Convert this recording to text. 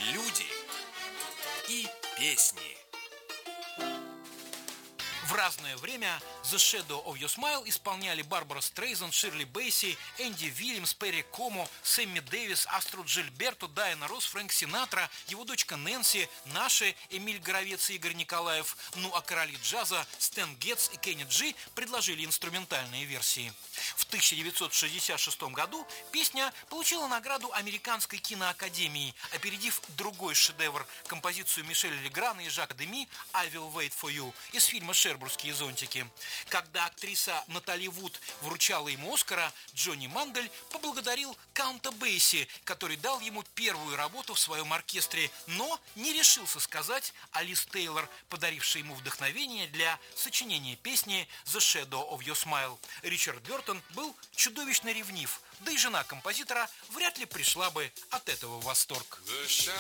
Люди и песни. В разное время The Shadow of Your Smile исполняли Барбара Стрейзанд, Ширли Бейси, Энди Вильямс, Перри Комо, Сэмми Дэвис, Астрид Джильберто, Дайана Росс, Фрэнк Синатра, его дочка Нэнси, наши Эмиль Горовец и Игорь Николаев. Ну а короли джаза Стэн Гетц и Кенни Джи предложили инструментальные версии. В 1966 году песня получила награду Американской киноакадемии, опередив другой шедевр, композицию Мишеля Леграна и Жака Деми «I Will Wait For You» из фильма «Шербургские зонтики». Когда актриса Натали Вуд вручала ему Оскара, Джонни Мандель поблагодарил Каунта Бейси, который дал ему первую работу в своем оркестре, но не решился сказать о Лиз Тейлор, подарившей ему вдохновение для сочинения песни «The Shadow of Your Smile». Ричард Бёртон был чудовищно ревнив, да и жена композитора вряд ли пришла бы от этого в восторг.